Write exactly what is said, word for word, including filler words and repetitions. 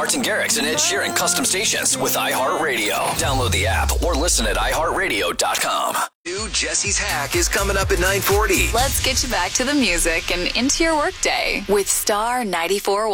Martin Garrix and Ed Sheeran custom stations with iHeartRadio. Download the app or listen at i heart radio dot com. New Jesse's Hack is coming up at nine forty. Let's get you back to the music and into your workday with Star ninety-four point one.